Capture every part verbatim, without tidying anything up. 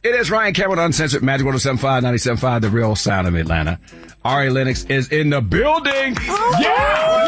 It is Ryan Cameron, Uncensored, Magic one oh seven point five, ninety-seven point five, the real sound of Atlanta. Ari Lennox is in the building. Oh, yeah,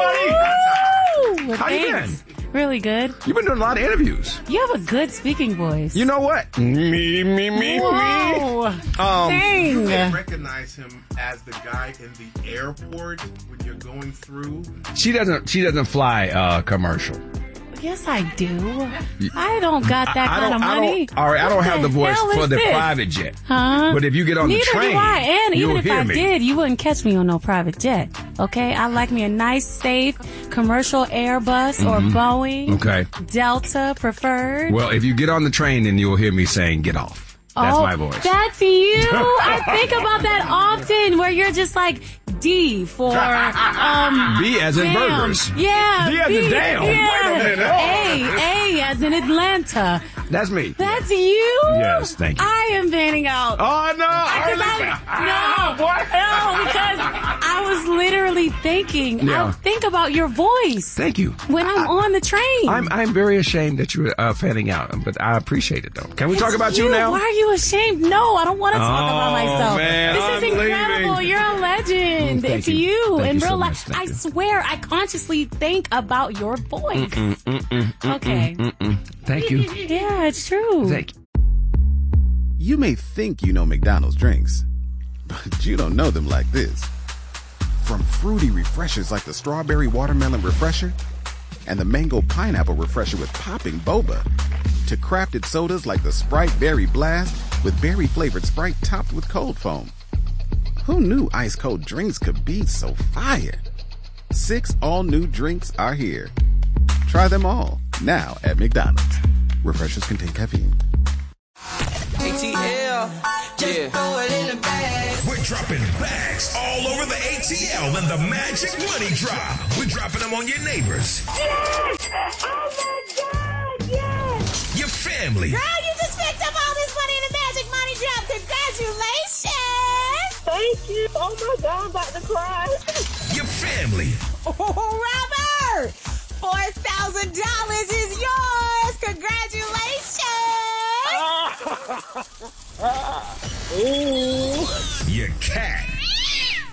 yeah, buddy. Well, How you thanks. been? Really good. You've been doing a lot of interviews. You have a good speaking voice. You know what? Me, me, me, Whoa. me. Um, Dang. I recognize him as the guy in the airport when you're going through. She doesn't. She doesn't fly uh, commercial. Yes, I do. I don't got that I kind of don't, I money. don't, all right, I don't What have the voice hell for is the this? private jet. Huh? But if you get on Neither the train, do I. And you'll even if hear I me. did, you wouldn't catch me on no private jet. Okay? I like me a nice, safe, commercial Airbus or Boeing. Okay. Delta preferred. Well, if you get on the train, then you'll hear me saying, get off. That's oh, my voice. That's you. I think about that often where you're just like, D for um B as in damn. burgers. Yeah. D as in B, damn. Yeah. Wait a minute. A, A as in Atlanta. That's me. That's you? Yes, thank you. I am fanning out. Oh, no. I, I, no, What? no, because I was literally thinking, Yeah. I think about your voice Thank you. when I'm I- on the train. I'm I'm very ashamed that you're uh, fanning out, but I appreciate it, though. Can we talk It's about you, now? Why are you ashamed? No, I don't want to talk Oh, about myself. man, this I'm is incredible. leaving. You're a legend. Mm, thank it's you. you, Thank in you real so life. much. Thank I you. swear, I consciously think about your voice. Mm, mm, mm, mm, Okay. mm, mm. Thank you. Yeah, it's true. Thank you. You may think you know McDonald's drinks, but you don't know them like this. From fruity refreshers like the Strawberry Watermelon Refresher and the Mango Pineapple Refresher with popping boba, to crafted sodas like the Sprite Berry Blast with berry-flavored Sprite topped with cold foam. Who knew ice-cold drinks could be so fire? Six all-new drinks are here. Try them all, now at McDonald's. Refreshers contain caffeine. A T L, just yeah. Throw it in the bag. We're dropping bags all over the A T L and the Magic Money Drop. We're dropping them on your neighbors. Yes! Oh my God, yes! Your family. Girl, you just picked up all this money in the Magic Money Drop. Congratulations! Thank you. Oh my God, I'm about to cry. Your family. Oh, Robert! four thousand dollars is yours. Congratulations! Ooh.